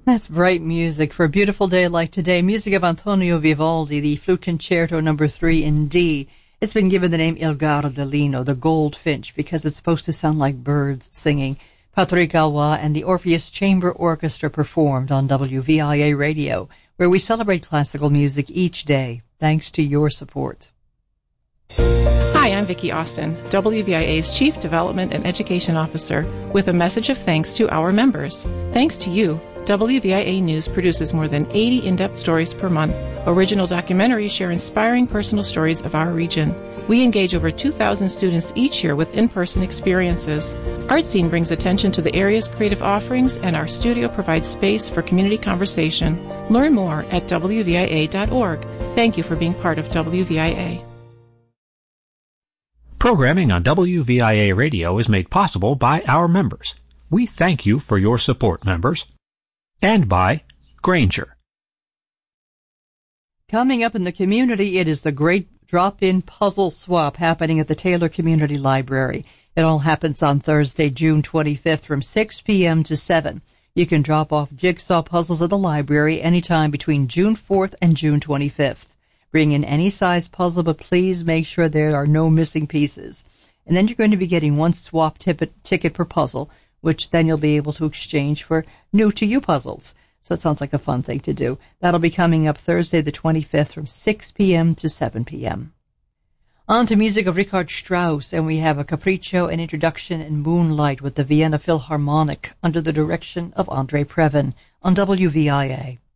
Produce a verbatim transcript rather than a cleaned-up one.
That's bright music for a beautiful day like today. Music of Antonio Vivaldi, the Flute Concerto number three in D. It's been given the name Il Gardellino, the goldfinch, because it's supposed to sound like birds singing. Patrick Galois and the Orpheus Chamber Orchestra performed on W V I A Radio, where we celebrate classical music each day, thanks to your support. Hi, I'm Vicki Austin, W V I A's Chief Development and Education Officer, with a message of thanks to our members. Thanks to you, W V I A News produces more than eighty in-depth stories per month. Original documentaries share inspiring personal stories of our region. We engage over two thousand students each year with in-person experiences. Art Scene brings attention to the area's creative offerings, and our studio provides space for community conversation. Learn more at W V I A dot org. Thank you for being part of W V I A. Programming on W V I A Radio is made possible by our members. We thank you for your support, members. And by Granger. Coming up in the community, it is the Great Drop-In Puzzle Swap happening at the Taylor Community Library. It all happens on Thursday, June twenty-fifth from six p.m. to seven. You can drop off jigsaw puzzles at the library anytime between June fourth and June twenty-fifth. Bring in any size puzzle, but please make sure there are no missing pieces. And then you're going to be getting one swap ticket, ticket per puzzle, which then you'll be able to exchange for new-to-you puzzles. So it sounds like a fun thing to do. That'll be coming up Thursday the twenty-fifth from six p.m. to seven p.m. On to music of Richard Strauss, and we have a capriccio, an introduction, and Moonlight with the Vienna Philharmonic under the direction of Andre Previn on W V I A.